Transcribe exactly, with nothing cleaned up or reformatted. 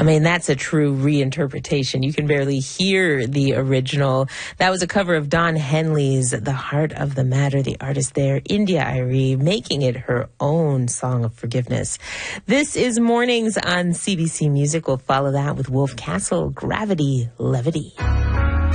I mean, that's a true reinterpretation. You can barely hear the original. That was a cover of Don Henley's The Heart of the Matter. The artist there, India.Arie, making it her own song of forgiveness. This is Mornings on C B C Music. We'll follow that with Wolf Castle, Gravity, Levity.